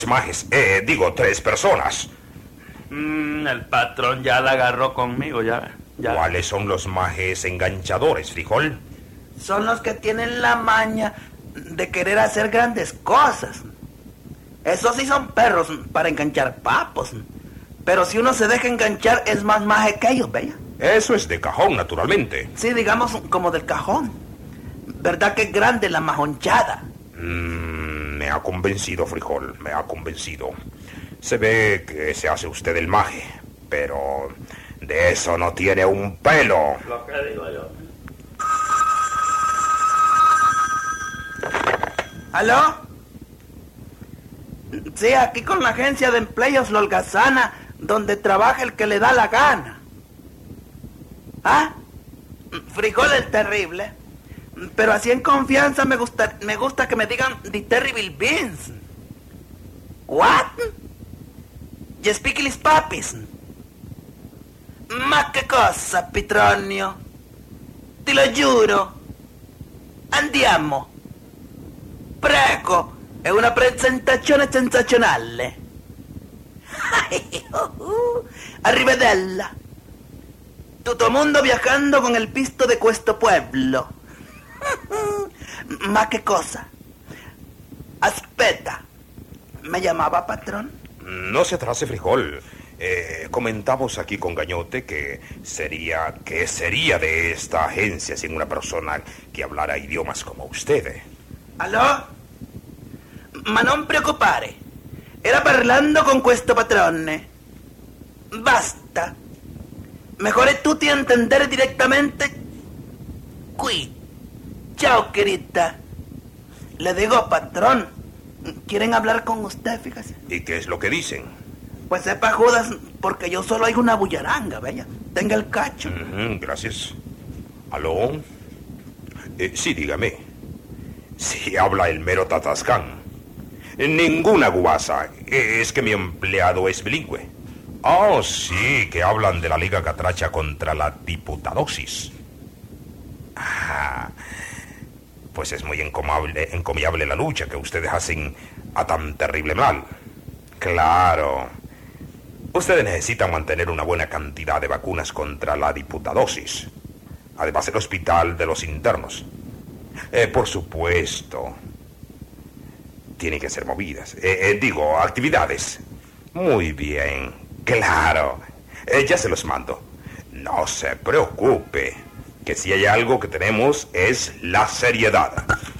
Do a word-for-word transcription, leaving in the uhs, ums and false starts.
majes, eh, digo, tres personas. Mm, el patrón ya la agarró conmigo, ya, ya. ¿Cuáles son los majes enganchadores, Frijol? Son los que tienen la maña de querer hacer grandes cosas. Esos sí son perros para enganchar papos. Pero si uno se deja enganchar es más maje que ellos, ¿veis? Eso es de cajón, naturalmente. Sí, digamos como del cajón. ¿Verdad que es grande la majonchada? Mm, me ha convencido, Frijol, me ha convencido. Se ve que se hace usted el maje, pero de eso no tiene un pelo. Lo que digo yo. ¿Aló? Sí, aquí con la agencia de empleos Lolgazana, donde trabaja el que le da la gana. ¿Ah? Frijol el terrible. Pero así en confianza me gusta, me gusta que me digan The Terrible Beans. What? You speak English, papis? Ma che cosa, Petronio? Te lo giuro. Andiamo. Prego, è una presentazione sensazionale. Arrivedella. Tutto mundo viajando con el pisto de questo pueblo. Ma che cosa? Aspetta. ¿Me llamaba patrón? No se atrase, Frijol. Eh, comentamos aquí con Gañote que sería, que sería de esta agencia sin una persona que hablara idiomas como usted. Allo? Ma non preoccupare. Era parlando con questo patrone. Basta. Mejor è tutti entendere direttamente qui. Chao, querida. Le digo, patrón, quieren hablar con usted, fíjese. ¿Y qué es lo que dicen? Pues sepa Judas, porque yo solo oigo una bullaranga, vaya. Tenga el cacho. Uh-huh, gracias. ¿Aló? Eh, sí, dígame. Sí, habla el mero Tatascán. Ninguna guasa. Es que mi empleado es bilingüe. Oh, sí, que hablan de la Liga Catracha contra la diputadosis. Ah, pues es muy encomiable, encomiable la lucha que ustedes hacen a tan terrible mal. Claro. Ustedes necesitan mantener una buena cantidad de vacunas contra la diputadosis. Además, el hospital de los internos. Eh, por supuesto. Tienen que ser movidas. Eh, eh, digo, actividades. Muy bien. Claro. Eh, ya se los mando. No se preocupe. Que si hay algo que tenemos es la seriedad.